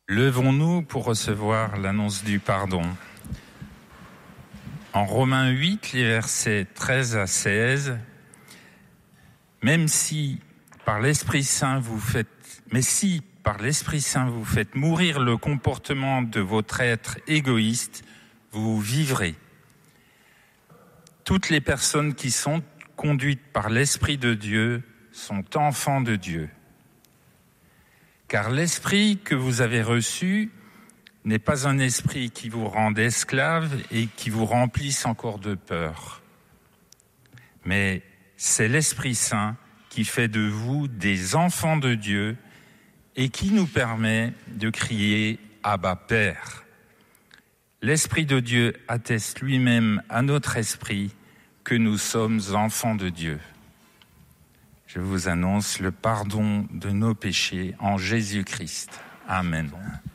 Levons-nous pour recevoir l'annonce du pardon. En Romains 8, les versets 13 à 16, mais si par l'Esprit Saint vous faites mourir le comportement de votre être égoïste, vous vivrez. Toutes les personnes qui sont conduites par l'Esprit de Dieu sont enfants de Dieu. Car l'esprit que vous avez reçu n'est pas un esprit qui vous rende esclave et qui vous remplisse encore de peur. Mais c'est l'Esprit Saint qui fait de vous des enfants de Dieu et qui nous permet de crier « Abba, Père ». L'Esprit de Dieu atteste lui-même à notre esprit que nous sommes enfants de Dieu. Je vous annonce le pardon de nos péchés en Jésus-Christ. Amen.